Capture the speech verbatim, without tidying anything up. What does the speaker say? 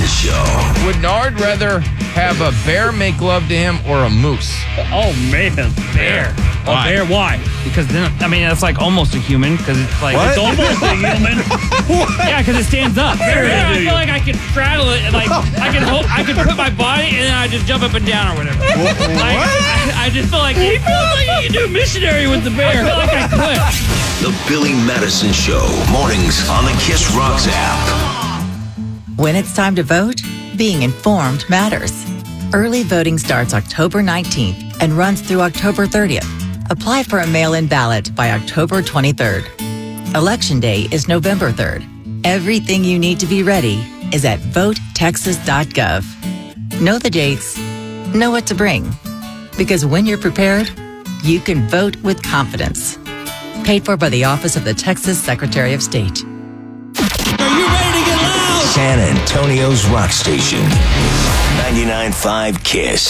Madison Show. Would Nard rather have a bear make love to him or a moose? Oh, man. Bear. Oh, Why? bear, why? Because then, I mean, that's like almost a human because it's like. What? It's almost a human. Yeah, because it stands up. Bear, Bear, I do feel you? like I could straddle it and like I could hold, I could put my body and then I just jump up and down or whatever. Like, I, I just feel like he feels like he can do missionary with the bear. I feel like I could. The Billy Madison Show. Mornings on the Kiss Rocks app. When it's time to vote, being informed matters. Early voting starts October nineteenth and runs through October thirtieth. Apply for a mail-in ballot by October twenty-third. Election day is November third. Everything you need to be ready is at vote texas dot gov. Know the dates, know what to bring. Because when you're prepared, you can vote with confidence. Paid for by the Office of the Texas Secretary of State. Are you ready to get loud? San Antonio's Rock Station. ninety-nine point five Kiss.